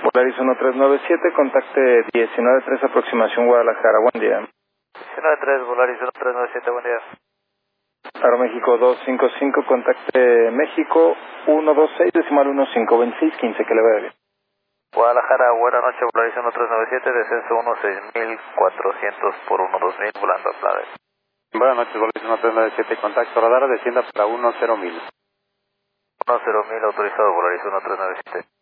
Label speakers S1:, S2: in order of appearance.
S1: Volaris 1397, contacte 193, aproximación Guadalajara, buen día.
S2: 193, Volaris 1397, buen día.
S1: Aeroméxico 255, contacte México 126, decimal 15, 15, que le vaya bien.
S2: Guadalajara, buenas noches, Volaris 1397, descenso 16400 por 12000, volando a Plades.
S3: Buenas noches, Volaris 1397, contacto radar, descienda para 10.000.
S2: 10.000 autorizado, Volaris 1397.